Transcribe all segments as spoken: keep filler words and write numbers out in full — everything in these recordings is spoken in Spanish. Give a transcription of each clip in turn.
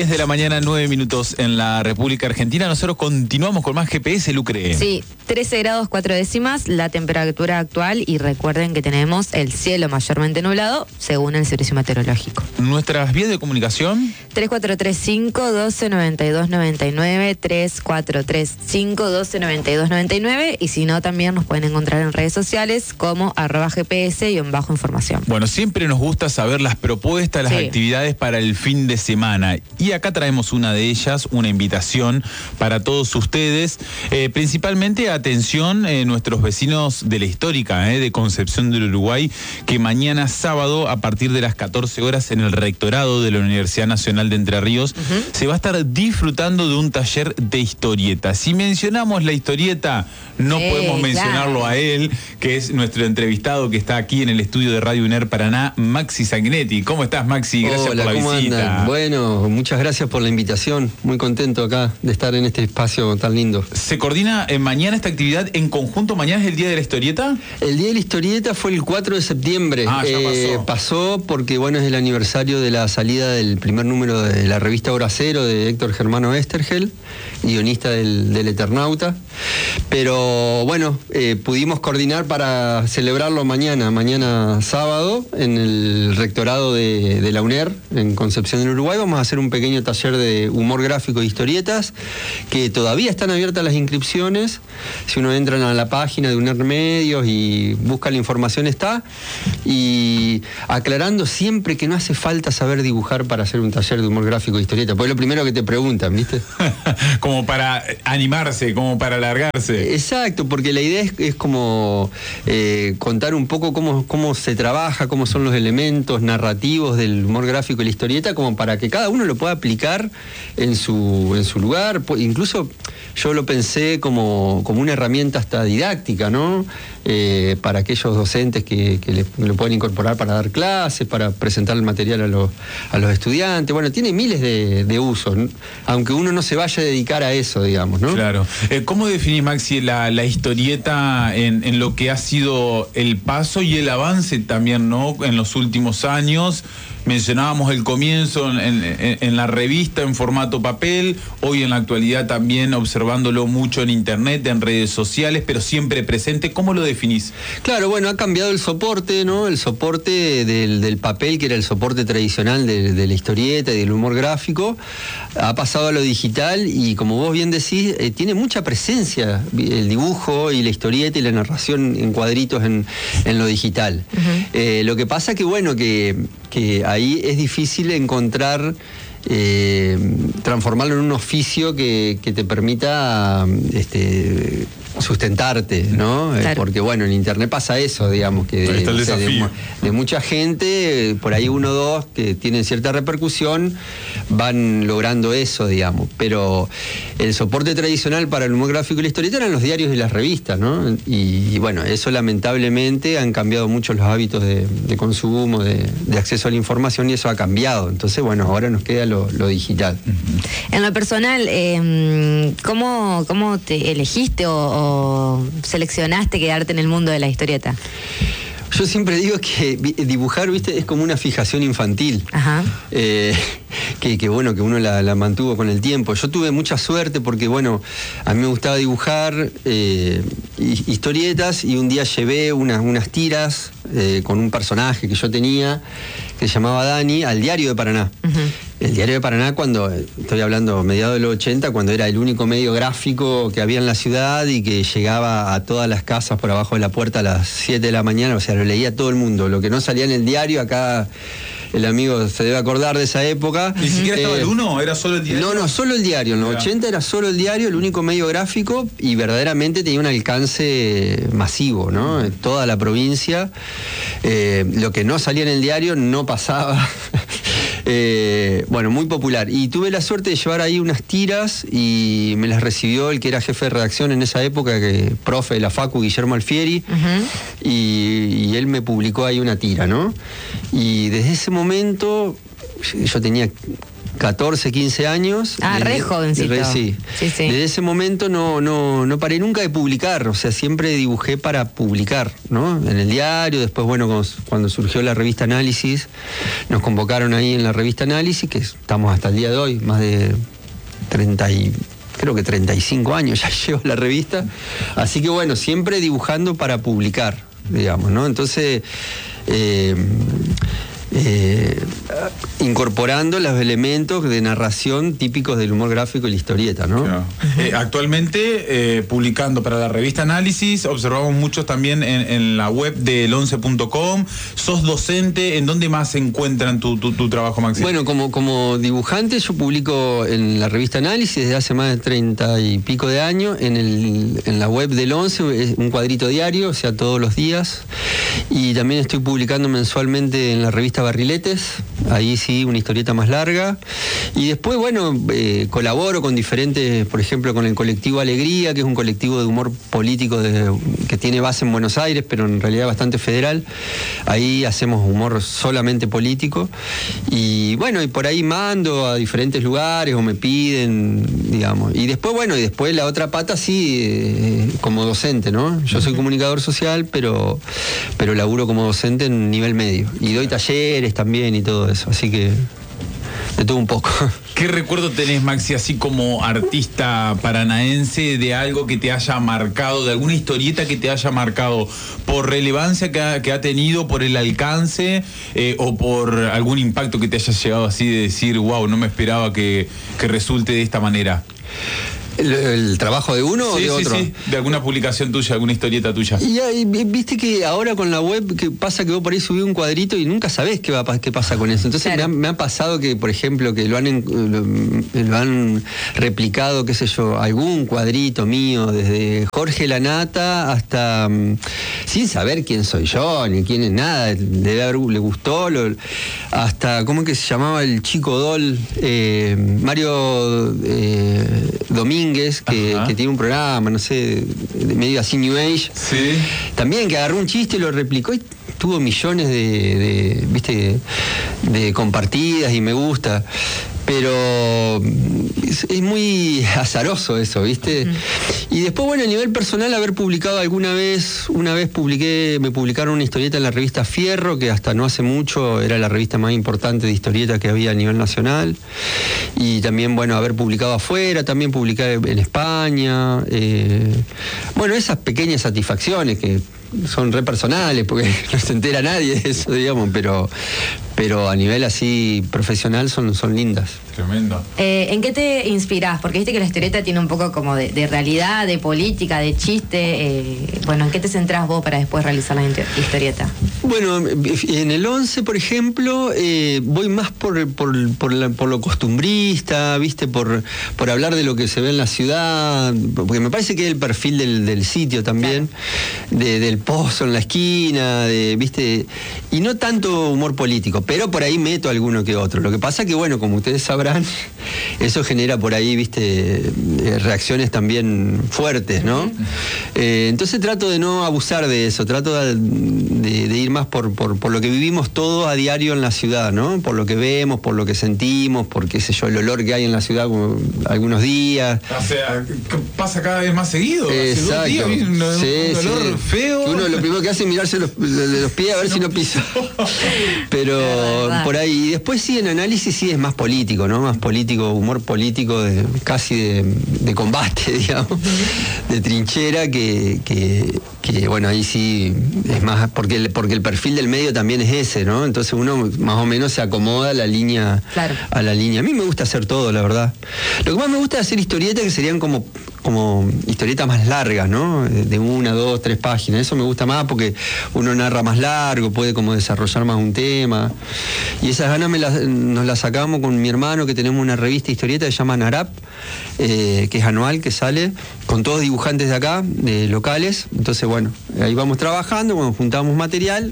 diez de la mañana, nueve minutos en la República Argentina. Nosotros continuamos con más G P S, Lucre. Sí, trece grados cuatro décimas la temperatura actual y recuerden que tenemos el cielo mayormente nublado según el servicio meteorológico. Nuestras vías de comunicación. tres cuatro tres cinco, uno dos, nueve dos nueve nueve, tres cuatro tres cinco, uno dos, nueve dos nueve nueve y si no también nos pueden encontrar en redes sociales como arroba G P S y en bajo información. Bueno, siempre nos gusta saber las propuestas, las sí. actividades para el fin de semana. Y acá traemos una de ellas, una invitación para todos ustedes. Eh, principalmente, atención, eh, nuestros vecinos de la histórica, eh, de Concepción del Uruguay, que mañana sábado, a partir de las catorce horas, en el rectorado de la Universidad Nacional de Entre Ríos, uh-huh. se va a estar disfrutando de un taller de historieta. Si mencionamos la historieta, no eh, podemos mencionarlo claro. a él, que es nuestro entrevistado que está aquí en el estudio de Radio UNER Paraná, Maxi Sanguinetti. ¿Cómo estás, Maxi? Gracias Hola, por la ¿cómo visita. Andan? Bueno, muchas gracias por la invitación. Muy contento acá de estar en este espacio tan lindo. ¿Se coordina eh, mañana esta actividad en conjunto? ¿Mañana es el Día de la Historieta? El Día de la Historieta fue el cuatro de septiembre. Ah, ya eh, pasó. Pasó porque, bueno, es el aniversario de la salida del primer número de la revista Hora Cero de Héctor Germano Estergel, guionista del, del Eternauta. Pero, bueno, eh, pudimos coordinar para celebrarlo mañana, mañana sábado, en el rectorado de, de la UNER, en Concepción del Uruguay. Vamos a hacer un pequeño taller de humor gráfico y historietas, que todavía están abiertas las inscripciones. Si uno entra a la página de UNER Medios y busca la información, está. Y aclarando siempre que no hace falta saber dibujar para hacer un taller de humor gráfico y historieta, porque es lo primero que te preguntan, ¿viste? Como para animarse, como para alargarse. Exacto, porque la idea es, es como eh, contar un poco cómo, cómo se trabaja, cómo son los elementos narrativos del humor gráfico y la historieta, como para que cada uno lo pueda aplicar en su, en su lugar. Incluso yo lo pensé como, como una herramienta hasta didáctica, ¿no? Eh, para aquellos docentes que, que le, lo pueden incorporar para dar clases, para presentar el material a los, a los estudiantes. Bueno, tiene miles de, de usos, ¿no? Aunque uno no se vaya a dedicar a eso, digamos, ¿no? Claro. Eh, ¿Cómo definís, Maxi, la, la historieta en, en lo que ha sido el paso y el avance también, ¿no? En los últimos años. Mencionábamos el comienzo en, en, en la revista en formato papel, hoy en la actualidad también observándolo mucho en internet, en redes sociales, pero siempre presente. ¿Cómo lo definís? Claro, bueno, ha cambiado el soporte, ¿no? El soporte del, del papel, que era el soporte tradicional de, de la historieta y del humor gráfico, ha pasado a lo digital y, como vos bien decís, eh, tiene mucha presencia el dibujo y la historieta y la narración en cuadritos en, en lo digital. Uh-huh. Eh, lo que pasa que, bueno, que, que ahí es difícil encontrar, eh, transformarlo en un oficio que, que te permita este, sustentarte, ¿no? Claro. Porque, bueno, en internet pasa eso, digamos, que de, no sé, de, de mucha gente, por ahí uno o dos que tienen cierta repercusión, van logrando eso, digamos. Pero el soporte tradicional para el humor gráfico y la historieta eran los diarios y las revistas, ¿no? Y, y bueno, eso lamentablemente han cambiado mucho los hábitos de, de consumo, de, de acceso a la información, y eso ha cambiado. Entonces, bueno, ahora nos queda lo, lo digital. En lo personal, eh, ¿cómo, cómo te elegiste o, o seleccionaste quedarte en el mundo de la historieta? Yo siempre digo que dibujar, viste, es como una fijación infantil. Ajá. Eh, que, que bueno, que uno la, la mantuvo con el tiempo. Yo tuve mucha suerte porque, bueno, a mí me gustaba dibujar eh, historietas, y un día llevé unas, unas tiras eh, con un personaje que yo tenía, que se llamaba Dani, al Diario de Paraná. Uh-huh. El Diario de Paraná, cuando, estoy hablando mediados de los ochenta, cuando era el único medio gráfico que había en la ciudad y que llegaba a todas las casas por abajo de la puerta a las siete de la mañana, o sea, lo leía todo el mundo. Lo que no salía en el diario, acá el amigo se debe acordar de esa época. ¿Ni siquiera estaba eh, el uno? ¿Era solo el diario? No, no, solo el diario. En los ochenta era solo el diario, el único medio gráfico, y verdaderamente tenía un alcance masivo, ¿no? En toda la provincia. Eh, lo que no salía en el diario no pasaba. Eh, bueno, muy popular. Y tuve la suerte de llevar ahí unas tiras y me las recibió el que era jefe de redacción en esa época, que profe de la Facu, Guillermo Alfieri, uh-huh. y, y él me publicó ahí una tira, ¿no? Y desde ese momento yo tenía catorce, quince años. Ah, desde, re jovencito. Re, sí. Sí, sí. Desde ese momento no, no, no paré nunca de publicar, o sea, siempre dibujé para publicar, ¿no? En el diario, después, bueno, cuando, cuando surgió la revista Análisis, nos convocaron ahí en la revista Análisis, que estamos hasta el día de hoy, más de treinta y... creo que treinta y cinco años ya llevo la revista, así que bueno, siempre dibujando para publicar, digamos, ¿no? Entonces, eh, eh, incorporando los elementos de narración típicos del humor gráfico y la historieta, ¿no? Claro. Eh, actualmente, eh, publicando para la revista Análisis, observamos muchos también en, en la web del once punto com. ¿Sos docente? ¿En dónde más se encuentran tu, tu, tu trabajo, Maxi? Bueno, como, como dibujante yo publico en la revista Análisis desde hace más de treinta y pico de años, en, el, en la web del once, es un cuadrito diario, o sea, todos los días, y también estoy publicando mensualmente en la revista Barriletes, ahí sí, una historieta más larga, y después, bueno, eh, colaboro con diferentes, por ejemplo, con el colectivo Alegría, que es un colectivo de humor político de, que tiene base en Buenos Aires, pero en realidad bastante federal. Ahí hacemos humor solamente político, y bueno, y por ahí mando a diferentes lugares o me piden, digamos. Y después, bueno, y después la otra pata sí, eh, como docente, ¿no? Yo soy comunicador social, pero, pero laburo como docente en nivel medio, y doy talleres también y todo eso, así que de todo un poco. ¿Qué recuerdo tenés, Maxi, así como artista paranaense, de algo que te haya marcado, de alguna historieta que te haya marcado por relevancia que ha, que ha tenido, por el alcance, eh, o por algún impacto que te haya llegado así de decir, wow, no me esperaba que, que resulte de esta manera? ¿El, el trabajo de uno sí, o de sí, otro? Sí, de alguna publicación tuya, alguna historieta tuya. Y, y viste que ahora con la web, que pasa que vos por ahí subís un cuadrito y nunca sabés qué, va, qué pasa con eso. Entonces claro. me, ha, me ha pasado que, por ejemplo, que lo han, lo, lo han replicado, qué sé yo, algún cuadrito mío, desde Jorge Lanata hasta, sin saber quién soy yo, ni quién es nada, debe haber, le gustó, lo, hasta, ¿cómo es que se llamaba el chico Dol? Eh, Mario eh, Domínguez. Que, que tiene un programa, no sé, de medio así New Age. Sí. También que agarró un chiste y lo replicó y tuvo millones de, de viste, de compartidas y me gusta. Pero es, es muy azaroso eso, ¿viste? Uh-huh. Y después, bueno, a nivel personal, haber publicado alguna vez, una vez publiqué, me publicaron una historieta en la revista Fierro, que hasta no hace mucho era la revista más importante de historieta que había a nivel nacional. Y también, bueno, haber publicado afuera, también publicar en España. Eh, bueno, esas pequeñas satisfacciones que son re personales, porque no se entera nadie de eso, digamos, pero, pero a nivel así profesional son, son lindas. Tremendo. Eh, ¿En qué te inspirás? Porque viste que la historieta tiene un poco como de, de realidad, de política, de chiste. Eh, bueno, ¿en qué te centrás vos para después realizar la historieta? Bueno, en el once, por ejemplo, eh, voy más por, por, por, la, por lo costumbrista, ¿viste? Por, por hablar de lo que se ve en la ciudad, porque me parece que es el perfil del, del sitio también, claro. de, del pozo en la esquina, de, ¿viste? Y no tanto humor político, pero por ahí meto alguno que otro. Lo que pasa que, bueno, como ustedes sabrán, eso genera por ahí, ¿viste? Reacciones también fuertes, ¿no? Eh, entonces trato de no abusar de eso, trato de, de, de ir más por, por, por lo que vivimos todos a diario en la ciudad, ¿no? Por lo que vemos, por lo que sentimos, por qué sé yo, el olor que hay en la ciudad como algunos días. O sea, pasa cada vez más seguido. Exacto. Hace dos días, un, sí, un olor sí. feo. Uno lo primero que hace es mirarse los, los pies a ver si no pisa. Pero por ahí. Y después sí, en análisis sí es más político, ¿no? Más político, humor político, de, casi de, de combate, digamos, de trinchera, que, que, que bueno, ahí sí es más, porque el, porque el perfil del medio también es ese, ¿no? Entonces uno más o menos se acomoda a la línea, claro. a la línea. A mí me gusta hacer todo, la verdad. Lo que más me gusta es hacer historietas que serían como, como historietas más largas, ¿no? De una, dos, tres páginas. Eso me gusta más porque uno narra más largo, puede como desarrollar más un tema. Y esas ganas me las, nos las sacamos con mi hermano, que tenemos una revista historieta que se llama Narap, eh, que es anual, que sale con todos dibujantes de acá, de locales. Entonces, bueno, ahí vamos trabajando, cuando juntamos material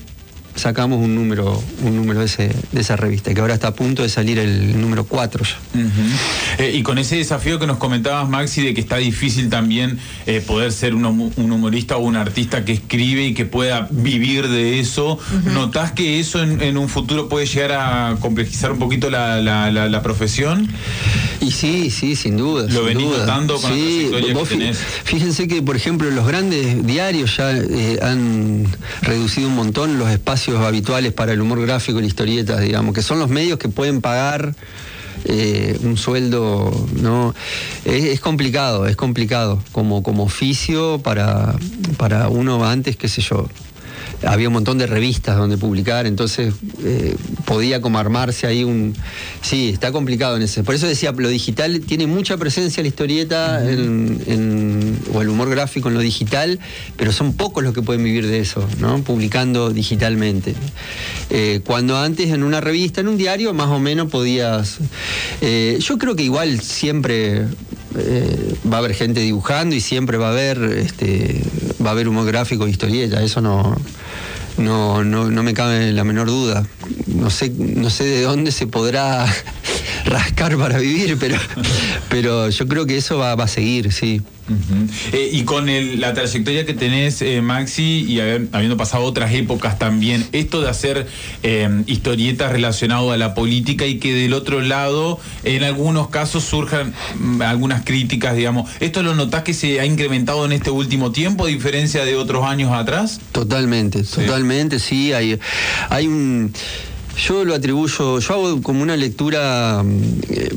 sacamos un número, un número de, ese, de esa revista, que ahora está a punto de salir el número cuatro ya. Uh-huh. eh, y con ese desafío que nos comentabas, Maxi, de que está difícil también eh, poder ser un, un humorista o un artista que escribe y que pueda vivir de eso, uh-huh. ¿notás que eso en, en un futuro puede llegar a complejizar un poquito la, la, la, la profesión? Y sí, sí, sin duda. Lo venís notando con sí, la trayectoria que tenés. Fíjense que, por ejemplo, los grandes diarios ya eh, han reducido un montón los espacios habituales para el humor gráfico y la historieta, digamos, que son los medios que pueden pagar eh, un sueldo, ¿no? Es, es complicado, es complicado como, como oficio para, para uno antes, qué sé yo. Había un montón de revistas donde publicar, entonces eh, podía como armarse ahí un... Sí, está complicado en ese. Por eso decía, lo digital tiene mucha presencia la historieta uh-huh. en, en, o el humor gráfico en lo digital, pero son pocos los que pueden vivir de eso, ¿no? Publicando digitalmente. Eh, cuando antes en una revista, en un diario, más o menos podías... Eh, yo creo que igual siempre... Eh, va a haber gente dibujando y siempre va a haber este, va a haber humor gráfico e historieta, eso no, no, no, no me cabe la menor duda. No sé, no sé de dónde se podrá rascar para vivir, pero, pero yo creo que eso va, va a seguir, sí. Uh-huh. Eh, y con el, la trayectoria que tenés, eh, Maxi, y haber, habiendo pasado otras épocas también, esto de hacer eh, historietas relacionadas a la política y que del otro lado, en algunos casos surjan mm, algunas críticas, digamos, ¿esto lo notás que se ha incrementado en este último tiempo, a diferencia de otros años atrás? Totalmente, sí. totalmente, sí, hay, hay un... Yo lo atribuyo, yo hago como una lectura... Eh,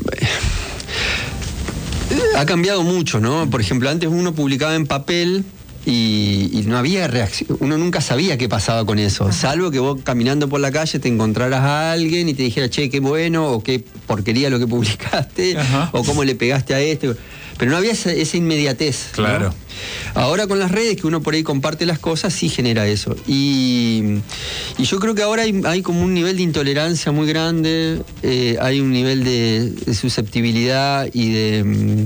ha cambiado mucho, ¿no? Por ejemplo, antes uno publicaba en papel y, y no había reacción, uno nunca sabía qué pasaba con eso, salvo que vos caminando por la calle te encontraras a alguien y te dijera, che, qué bueno, o qué porquería lo que publicaste, Ajá. o cómo le pegaste a este... Pero no había esa, esa inmediatez. Claro. ¿no? Ahora con las redes, que uno por ahí comparte las cosas, sí genera eso. Y, y yo creo que ahora hay, hay como un nivel de intolerancia muy grande, eh, hay un nivel de, de susceptibilidad y de,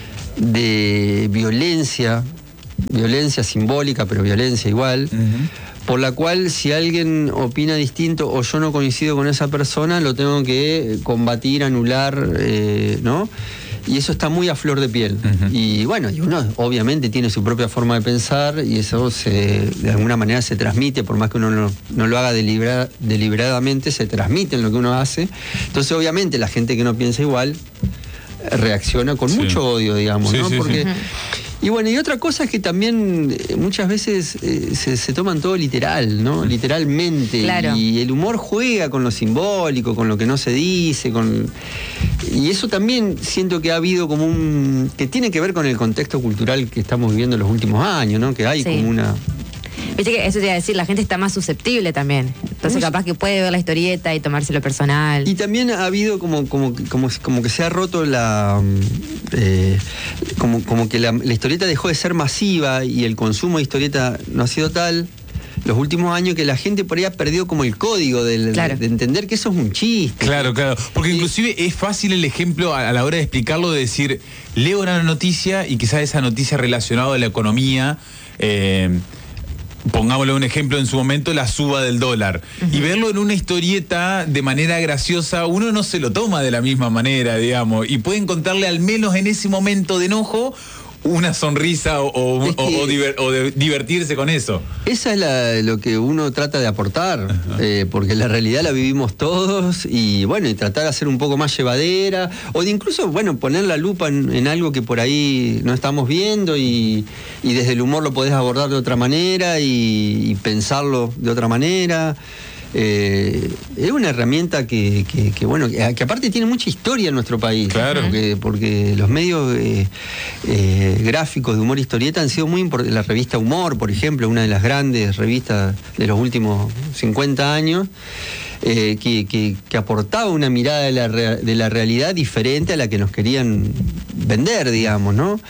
de violencia, violencia simbólica, pero violencia igual, uh-huh. por la cual si alguien opina distinto o yo no coincido con esa persona, lo tengo que combatir, anular, eh, ¿no? Y eso está muy a flor de piel. Uh-huh. Y bueno, y uno obviamente tiene su propia forma de pensar y eso se, de alguna manera se transmite, por más que uno no, no lo haga delibera, deliberadamente, se transmite en lo que uno hace. Entonces obviamente la gente que no piensa igual reacciona con sí. mucho odio, digamos, sí, ¿no? Sí, Porque... Sí. Y bueno, y otra cosa es que también eh, muchas veces eh, se, se toman todo literal, ¿no? Literalmente. Claro. Y el humor juega con lo simbólico, con lo que no se dice, con... Y eso también siento que ha habido como un... que tiene que ver con el contexto cultural que estamos viviendo en los últimos años, ¿no? Que hay sí. como una... Viste que eso te iba a decir, la gente está más susceptible también. Entonces capaz que puede ver la historieta y tomárselo personal. Y también ha habido como, como, como, como que se ha roto la... Eh, como, como que la, la historieta dejó de ser masiva y el consumo de historieta no ha sido tal los últimos años, que la gente por ahí ha perdido como el código del, claro. de, de entender que eso es un chiste. Claro, claro. Porque inclusive es fácil el ejemplo a, a la hora de explicarlo, de decir, leo una noticia y quizás esa noticia relacionada a la economía... Eh, pongámosle un ejemplo, en su momento la suba del dólar, uh-huh. y verlo en una historieta de manera graciosa, uno no se lo toma de la misma manera, digamos, y puede encontrarle al menos en ese momento de enojo una sonrisa o, o, es que o, o, diver, o de divertirse con eso. Esa es la, lo que uno trata de aportar, uh-huh. eh, porque la realidad la vivimos todos y bueno, y tratar de hacer un poco más llevadera, o de incluso, bueno, poner la lupa en, en algo que por ahí no estamos viendo y, y desde el humor lo podés abordar de otra manera y, y pensarlo de otra manera. Eh, es una herramienta que, que, que bueno, que, que aparte tiene mucha historia en nuestro país. Claro. Porque, porque los medios eh, eh, gráficos de humor historieta han sido muy importantes. La revista Humor, por ejemplo, una de las grandes revistas de los últimos cincuenta años, eh, que, que, que aportaba una mirada de la, de la realidad diferente a la que nos querían vender, digamos, ¿no?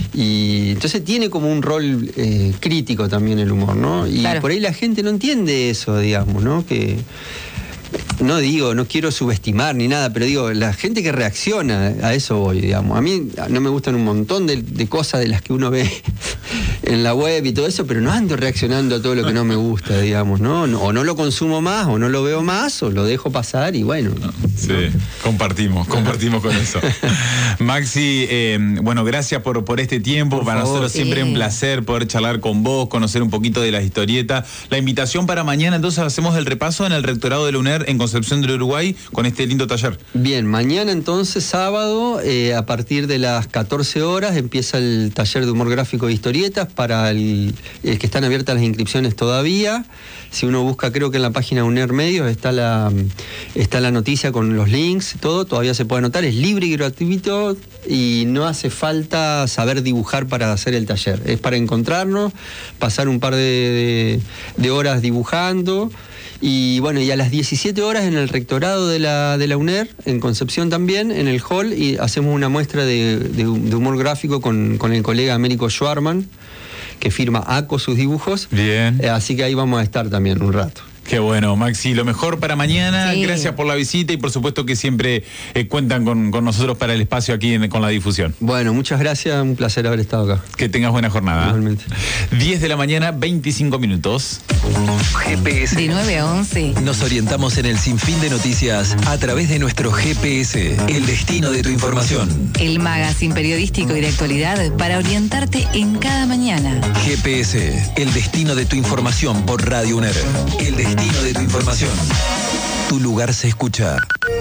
Y entonces tiene como un rol eh, crítico también el humor, ¿no? Y claro. por ahí la gente no entiende eso, digamos, ¿no? Que no digo, no quiero subestimar ni nada, pero digo, la gente que reacciona, a eso voy, digamos. A mí no me gustan un montón de, de cosas de las que uno ve en la web y todo eso, pero no ando reaccionando a todo lo que no me gusta, digamos, ¿no? no o no lo consumo más, o no lo veo más, o lo dejo pasar y bueno. Sí, ¿no? compartimos, compartimos con eso. Maxi, eh, bueno, gracias por, por este tiempo. Por Para favor, nosotros sí. siempre un placer poder charlar con vos, conocer un poquito de las historietas. La invitación para mañana, entonces hacemos el repaso en el rectorado de la U N E R en Concepción del Uruguay con este lindo taller. Bien, mañana entonces, sábado, eh, a partir de las catorce horas empieza el taller de humor gráfico e historietas para el, el que están abiertas las inscripciones todavía. Si uno busca, creo que en la página de U N E R Medios está la, está la noticia con los links, todo, todavía se puede anotar, es libre y gratuito y no hace falta saber dibujar para hacer el taller. Es para encontrarnos, pasar un par de, de, de horas dibujando. Y bueno, y a las diecisiete horas en el rectorado de la, de la U N E R, en Concepción también, en el hall, y hacemos una muestra de, de, de humor gráfico con, con el colega Américo Schwarman, que firma A C O sus dibujos. Bien. Eh, así que ahí vamos a estar también un rato. Qué bueno, Maxi, lo mejor para mañana. Sí. Gracias por la visita y por supuesto que siempre eh, cuentan con, con nosotros para el espacio aquí en, con la difusión. Bueno, muchas gracias, un placer haber estado acá. Que tengas buena jornada. Igualmente. diez de la mañana, veinticinco minutos. G P S. De nueve a once. Nos orientamos en el sinfín de noticias a través de nuestro G P S, el destino de tu información. El magazine periodístico y de actualidad para orientarte en cada mañana. G P S, el destino de tu información por Radio U N E R. El destino de tu información. Tu lugar se escucha.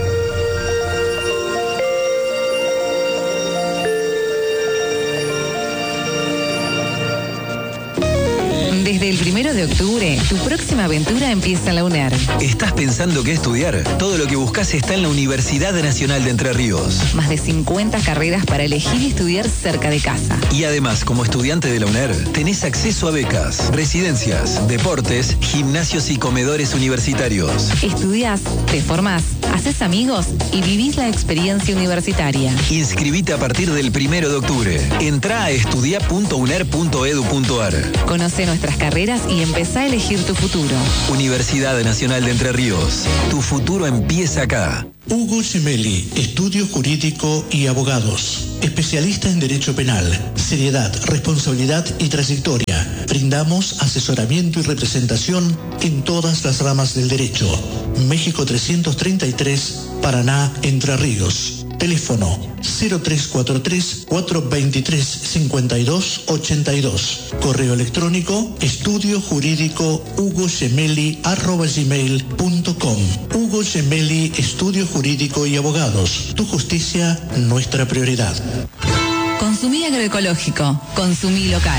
Desde el primero de octubre, tu próxima aventura empieza en la U N E R. ¿Estás pensando qué estudiar? Todo lo que buscas está en la Universidad Nacional de Entre Ríos. Más de cincuenta carreras para elegir y estudiar cerca de casa. Y además, como estudiante de la U N E R, tenés acceso a becas, residencias, deportes, gimnasios y comedores universitarios. Estudiás, te formás, haces amigos y vivís la experiencia universitaria. Inscribite a partir del primero de octubre. Entrá a estudia punto u n e r punto edu punto a r. Conoce nuestras carreras y empezá a elegir tu futuro. Universidad Nacional de Entre Ríos. Tu futuro empieza acá. Hugo Gemelli, Estudio Jurídico y Abogados. Especialista en Derecho Penal, seriedad, responsabilidad y trayectoria. Brindamos asesoramiento y representación en todas las ramas del derecho. México trescientos treinta y tres, Paraná, Entre Ríos. Teléfono cero tres cuatro tres, cuatro dos tres, cinco dos ocho dos. Correo electrónico estudio jurídico hugo gemelli arroba gmail punto com. Hugo Gemelli, Estudio Jurídico y Abogados. Tu justicia, nuestra prioridad. Consumí agroecológico, consumí local.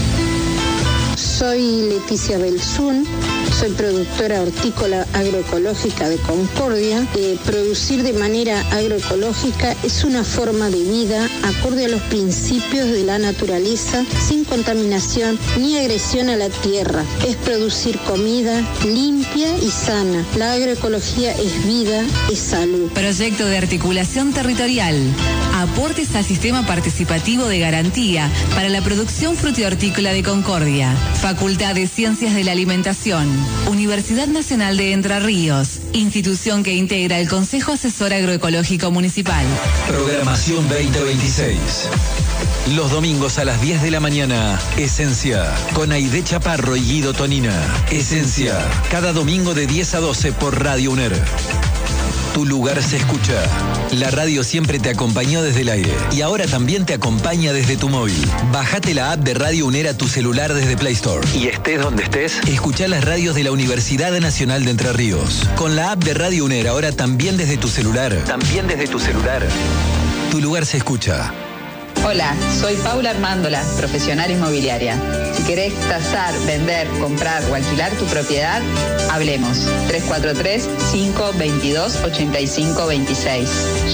Soy Leticia Belzún, soy productora hortícola agroecológica de Concordia. Eh, producir de manera agroecológica es una forma de vida acorde a los principios de la naturaleza, sin contaminación ni agresión a la tierra. Es producir comida limpia y sana. La agroecología es vida, es salud. Proyecto de articulación territorial. Aportes al sistema participativo de garantía para la producción frutihortícola de Concordia. Facultad de Ciencias de la Alimentación. Universidad Nacional de Entre Ríos. Institución que integra el Consejo Asesor Agroecológico Municipal. Programación veinte veintiséis. Los domingos a las diez de la mañana, Esencia, con Aide Chaparro y Guido Tonina. Esencia, cada domingo de diez a doce por Radio U N E R. Tu lugar se escucha. La radio siempre te acompañó desde el aire y ahora también te acompaña desde tu móvil. Bájate la app de Radio U N E R a tu celular desde Play Store. Y estés donde estés, escuchá las radios de la Universidad Nacional de Entre Ríos. Con la app de Radio U N E R ahora también desde tu celular. También desde tu celular. Tu lugar se escucha. Hola, soy Paula Armándola, profesional inmobiliaria. Si querés tasar, vender, comprar o alquilar tu propiedad, hablemos. tres cuatro tres, cinco dos dos, ocho cinco dos seis.